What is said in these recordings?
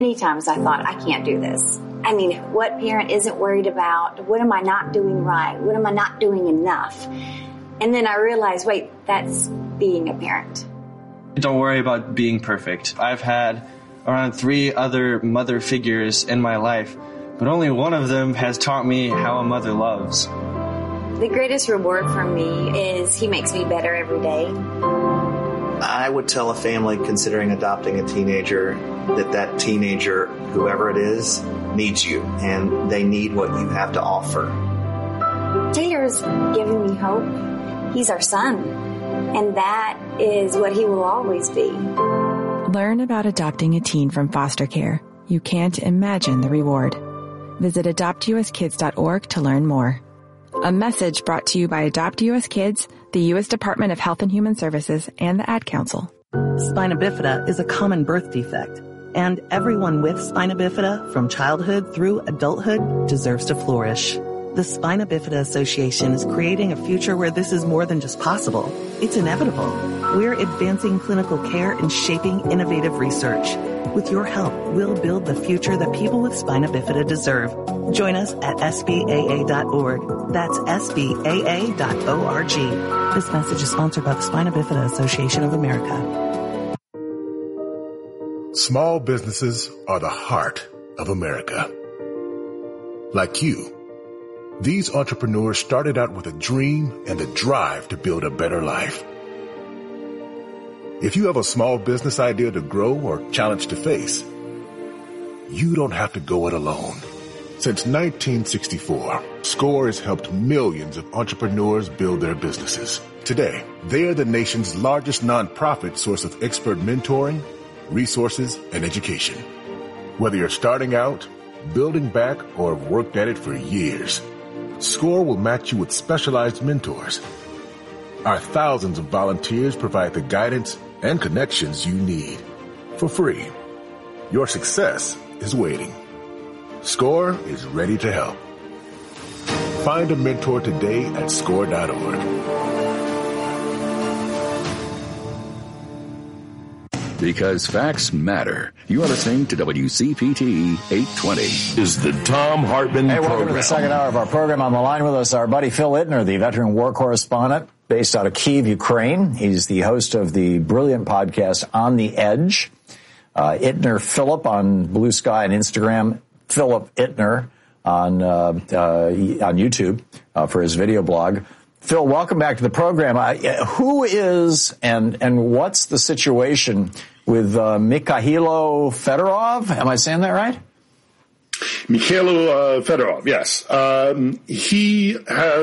Many times I thought, I can't do this. I mean, what parent isn't worried about? What am I not doing right? What am I not doing enough? And then I realized, wait, that's being a parent. Don't worry about being perfect. I've had around 3 other mother figures in my life, but only one of them has taught me how a mother loves. The greatest reward for me is he makes me better every day. I would tell a family considering adopting a teenager that teenager, whoever it is, needs you, and they need what you have to offer. Taylor's giving me hope. He's our son, and that is what he will always be. Learn about adopting a teen from foster care. You can't imagine the reward. Visit adoptuskids.org to learn more. A message brought to you by Adopt US Kids, the U.S. Department of Health and Human Services, and the Ad Council. Spina bifida is a common birth defect, and everyone with spina bifida from childhood through adulthood deserves to flourish. The Spina Bifida Association is creating a future where this is more than just possible. It's inevitable. We're advancing clinical care and shaping innovative research. With your help, we'll build the future that people with spina bifida deserve. Join us at SBAA.org. That's SBAA.org. This message is sponsored by the Spina Bifida Association of America. Small businesses are the heart of America. Like you, these entrepreneurs started out with a dream and a drive to build a better life. If you have a small business idea to grow or challenge to face, you don't have to go it alone. Since 1964, SCORE has helped millions of entrepreneurs build their businesses. Today, they are the nation's largest nonprofit source of expert mentoring, resources, and education. Whether you're starting out, building back, or have worked at it for years, SCORE will match you with specialized mentors. Our thousands of volunteers provide the guidance and connections you need for free. Your success is waiting. SCORE is ready to help. Find a mentor today at SCORE.org. Because facts matter. You are listening to WCPT 820. Is the Thom Hartmann Hey, welcome program. to the second hour of our program. On the line with us, our buddy Phil Ittner, the veteran war correspondent based out of Kyiv, Ukraine. He's the host of the brilliant podcast On the Edge. Ittner Philip on Blue Sky and Instagram. Philip Ittner on YouTube for his video blog. Phil, welcome back to the program. Who is and what's the situation with Mikhailo Fedorov? Am I saying that right? Mikhailo Fedorov, yes. He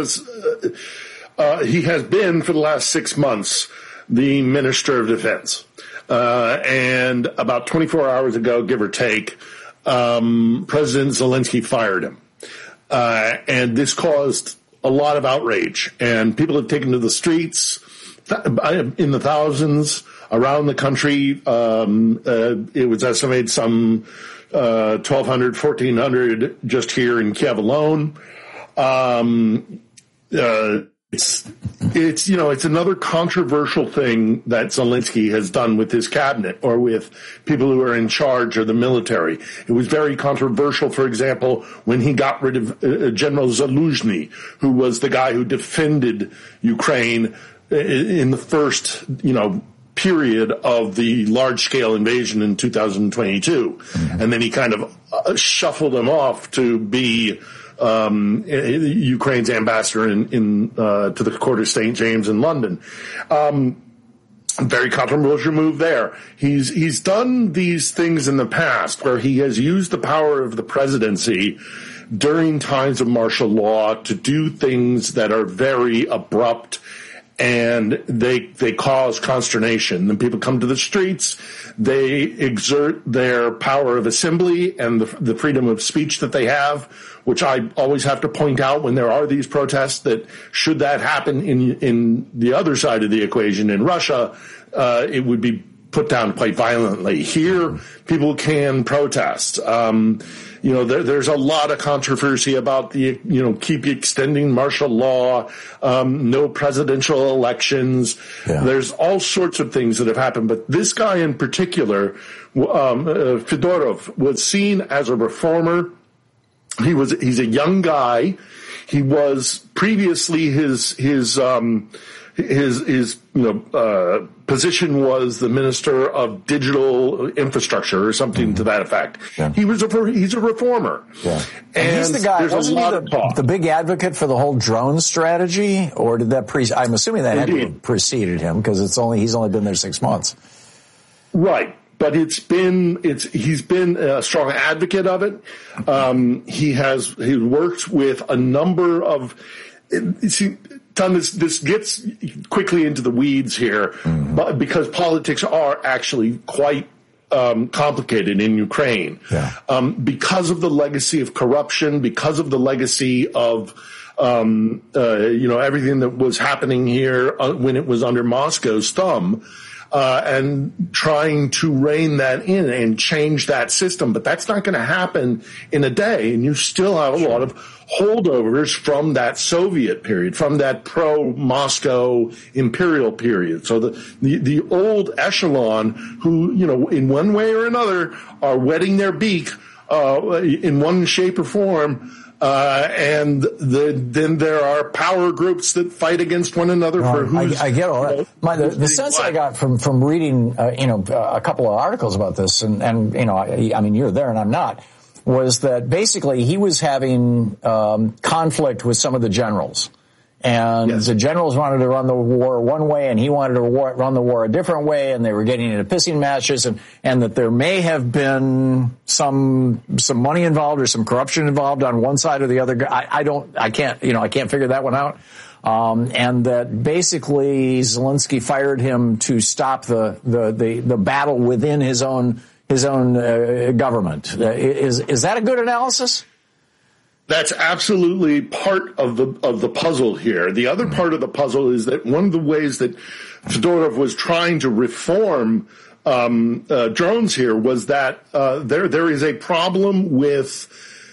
has been for the last 6 months the Minister of Defense. And about 24 hours ago, give or take, President Zelensky fired him. And this caused a lot of outrage, and people have taken to the streets in the thousands around the country. It was estimated some 1,200, 1,400 just here in Kiev alone. It's another controversial thing that Zelensky has done with his cabinet or with people who are in charge of the military. It was very controversial, for example, when he got rid of General Zaluzhny, who was the guy who defended Ukraine in the first, period of the large-scale invasion in 2022. Mm-hmm. And then he kind of shuffled him off to be Ukraine's ambassador to the Court of St. James in London. Very controversial move there. He's done these things in the past where he has used the power of the presidency during times of martial law to do things that are very abrupt, and they cause consternation. Then people come to the streets, they exert their power of assembly and the freedom of speech that they have, which I always have to point out when there are these protests that should that happen in the other side of the equation in Russia, it would be put down quite violently. Here, people can protest. There's a lot of controversy about keep extending martial law, no presidential elections. Yeah. There's all sorts of things that have happened. But this guy in particular, Fedorov, was seen as a reformer. He's a young guy. He was previously his position was the Minister of Digital Infrastructure or something to that effect. Yeah. He's a reformer. Yeah. And he's the guy, wasn't he the big advocate for the whole drone strategy? Or did that I'm assuming that had to have preceded him because he's only been there 6 months. Right. But he's been a strong advocate of it. He worked with a number of, Tom, this gets quickly into the weeds here, but because politics are actually quite complicated in Ukraine, because of the legacy of corruption, because of the legacy of everything that was happening here when it was under Moscow's thumb. And trying to rein that in and change that system. But that's not going to happen in a day. And you still have a lot of holdovers from that Soviet period, from that pro-Moscow imperial period. So the old echelon who, in one way or another are wetting their beak, in one shape or form, and then there are power groups that fight against one another for who's. I get all that. The sense I got from reading, a couple of articles about this, and I mean, you're there and I'm not, was that basically he was having conflict with some of the generals. And the generals wanted to run the war one way, and he wanted to run the war a different way, and they were getting into pissing matches, and that there may have been some money involved or some corruption involved on one side or the other. I can't figure that one out. And that basically Zelensky fired him to stop the battle within his own government. Is that a good analysis? That's absolutely part of the puzzle here. The other part of the puzzle is that one of the ways that Fedorov was trying to reform drones here was that there is a problem with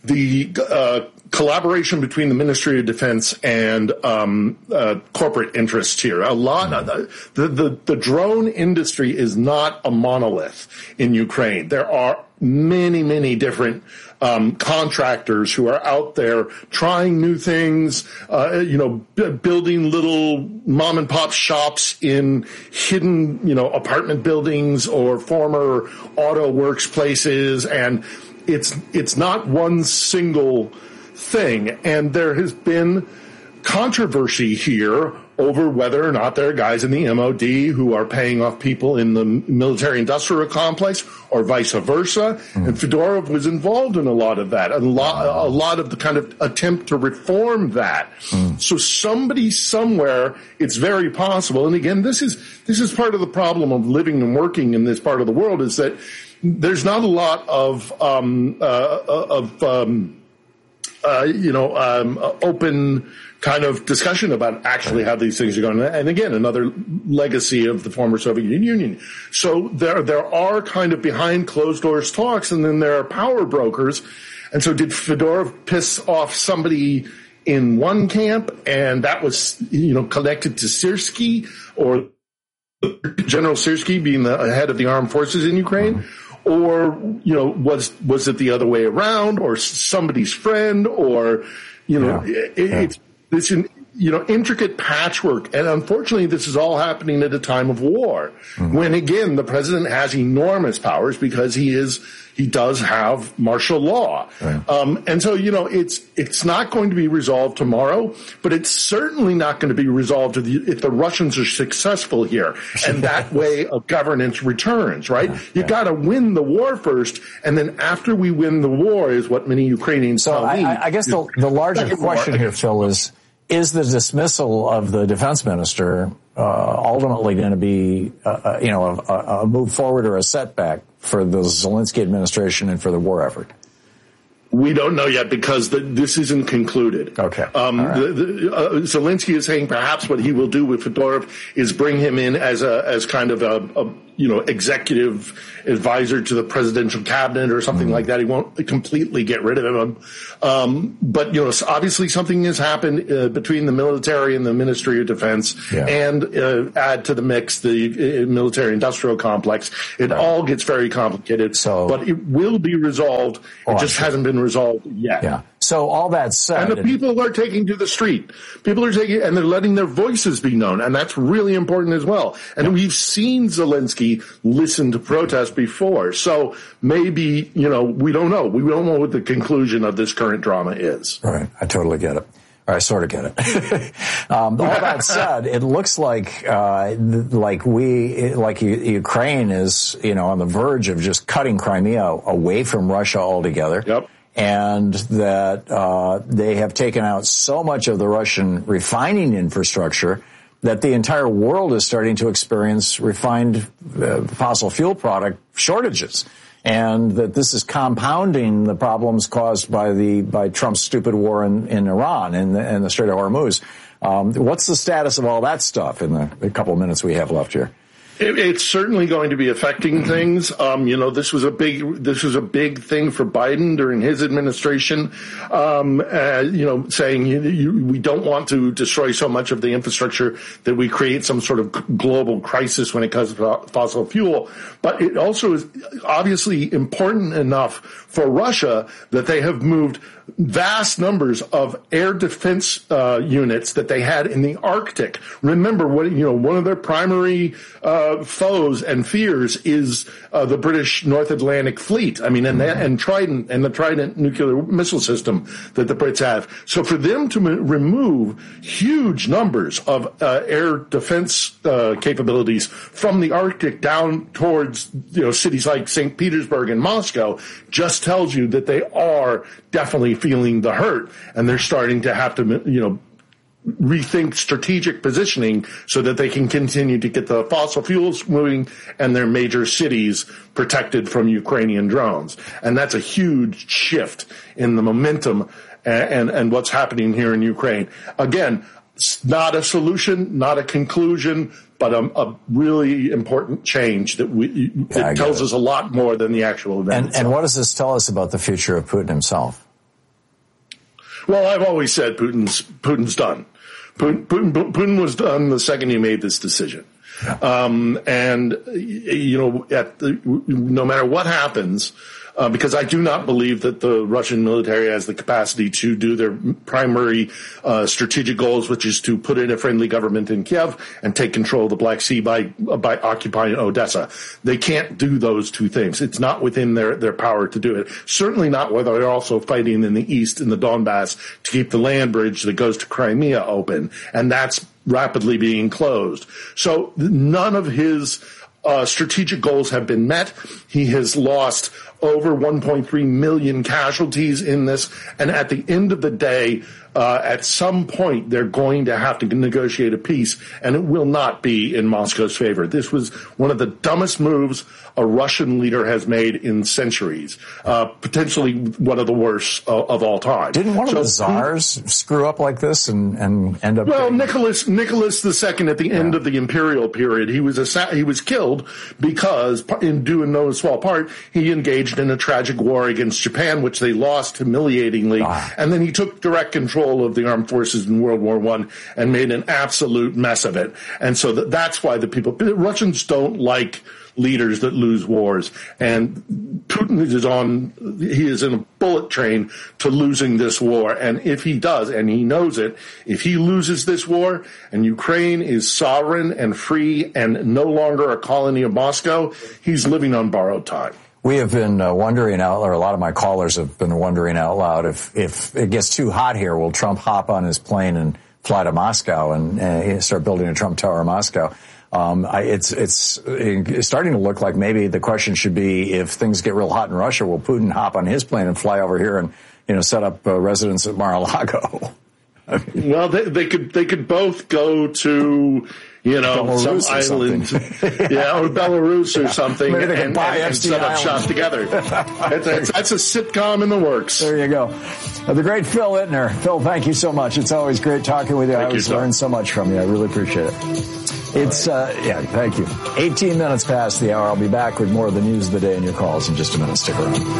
the collaboration between the Ministry of Defense and corporate interests here. A lot of the drone industry is not a monolith in Ukraine. There are many different contractors who are out there trying new things, building little mom and pop shops in hidden, apartment buildings or former auto works places. And it's not one single thing. And there has been controversy here over whether or not there are guys in the MOD who are paying off people in the military-industrial complex or vice versa. And Fedorov was involved in a lot of that, a lot of the kind of attempt to reform that. So somebody somewhere, it's very possible. And again, this is part of the problem of living and working in this part of the world, is that there's not a lot of open kind of discussion about actually how these things are going. And again, another legacy of the former Soviet Union. So there are kind of behind closed doors talks, and then there are power brokers. And so did Fedorov piss off somebody in one camp, and that was, connected to Syrskyi, or General Syrskyi being the head of the armed forces in Ukraine? Or, was it the other way around, or somebody's friend, or, it's this, intricate patchwork. And unfortunately, this is all happening at a time of war, when again, the president has enormous powers because he does have martial law. Right. And so, it's not going to be resolved tomorrow, but it's certainly not going to be resolved if the Russians are successful here. And that way of governance returns, right? You got to win the war first. And then after we win the war is what many Ukrainians tell me. I guess the larger question here, Phil, is the dismissal of the defense minister ultimately going to be, a move forward or a setback for the Zelensky administration and for the war effort? We don't know yet because this isn't concluded. Okay. Zelensky is saying perhaps what he will do with Fedorov is bring him in as kind of a executive advisor to the presidential cabinet or something like that. He won't completely get rid of him. But obviously something has happened between the military and the Ministry of Defense, and add to the mix the military-industrial complex. It all gets very complicated, but it will be resolved. It just hasn't been resolved yet. Yeah. So all that said, and the people are taking to the street. People are taking, and they're letting their voices be known, and that's really important as well. And we've seen Zelensky listen to protests before, so maybe we don't know. We don't know what the conclusion of this current drama is. Right. I totally get it. Or I sort of get it. All that said, it looks like Ukraine is on the verge of just cutting Crimea away from Russia altogether. Yep. And that they have taken out so much of the Russian refining infrastructure that the entire world is starting to experience refined fossil fuel product shortages, and that this is compounding the problems caused by Trump's stupid war in Iran and the Strait of Hormuz. What's the status of all that stuff in the couple of minutes we have left here? It's certainly going to be affecting things. This was a big thing for Biden during his administration. Saying we don't want to destroy so much of the infrastructure that we create some sort of global crisis when it comes to fossil fuel. But it also is obviously important enough for Russia that they have moved vast numbers of air defense units that they had in the Arctic. Remember, one of their primary foes and fears is the British North Atlantic Fleet. I mean, and Trident and the Trident nuclear missile system that the Brits have. So for them to remove huge numbers of air defense capabilities from the Arctic down towards cities like St. Petersburg and Moscow just tells you that they are definitely feeling the hurt, and they're starting to have to rethink strategic positioning so that they can continue to get the fossil fuels moving and their major cities protected from Ukrainian drones. And that's a huge shift in the momentum and what's happening here in Ukraine. Again, it's not a solution, not a conclusion, but a really important change that tells us a lot more than the actual event. And what does this tell us about the future of Putin himself? Well, I've always said Putin's done. Putin was done the second he made this decision. No matter what happens, because I do not believe that the Russian military has the capacity to do their primary strategic goals, which is to put in a friendly government in Kiev and take control of the Black Sea by occupying Odessa. They can't do those two things. It's not within their power to do it. Certainly not while they're also fighting in the east in the Donbass to keep the land bridge that goes to Crimea open, and that's rapidly being closed. So none of his strategic goals have been met. He has lost over 1.3 million casualties in this, and at the end of the day, at some point, they're going to have to negotiate a peace, and it will not be in Moscow's favor. This was one of the dumbest moves a Russian leader has made in centuries, potentially one of the worst of all time. Didn't one of the czars screw up like this and end up? Well, Nicholas II at the end of the imperial period, he was killed because, in due and no small part, he engaged in a tragic war against Japan, which they lost humiliatingly, and then he took direct control of the armed forces in World War I and made an absolute mess of it. And so that's why the Russians don't like leaders that lose wars. And Putin is in a bullet train to losing this war. And if he does, and he knows it, if he loses this war and Ukraine is sovereign and free and no longer a colony of Moscow, he's living on borrowed time. We have been wondering out, or a lot of my callers have been wondering out loud, if it gets too hot here, will Trump hop on his plane and fly to Moscow and start building a Trump Tower in Moscow? It's starting to look like maybe the question should be, if things get real hot in Russia, will Putin hop on his plane and fly over here and set up residence at Mar-a-Lago? Well, they could both go to, Belarus some island, or Belarus or something, and set up shop together. That's a sitcom in the works. There you go. The great Phil Ittner. Phil, thank you so much. It's always great talking with you. I always learn so much from you. I really appreciate it. It's, thank you. 18 minutes past the hour. I'll be back with more of the news of the day and your calls in just a minute. Stick around.